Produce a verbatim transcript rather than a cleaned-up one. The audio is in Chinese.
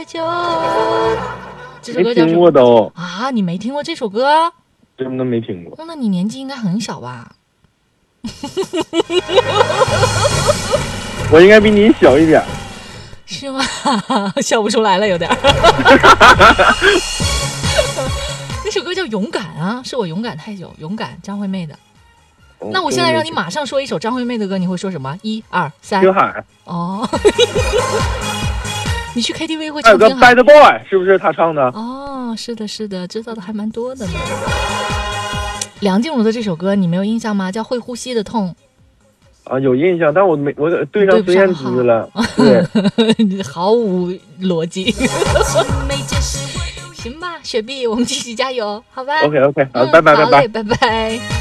太久。这首没歌叫什么？ 听过都啊，你没听过这首歌？ 真的没听过。 哦，那你年纪应该很小吧？ 我应该比你小一点。 是吗？笑不出来了，有点。那首歌叫《勇敢》啊，是我勇敢太久，勇敢，张惠妹的。 哦、 那我现在让你马上说一首张惠妹的歌，你会说什么？一二三。 听海。 哦。你去 K T V 会还有个唱听海 Bad Boy， 是不是他唱的？ 哦，是的，是的，知道的还蛮多的呢。梁静茹的这首歌你没有印象吗？叫《会呼吸的痛》。 啊，有印象，但我没我对上孙燕姿了， 对，毫无逻辑。行吧，雪碧，我们继续加油，好吧 ？OK OK，好， 嗯、 拜拜拜拜， 拜拜。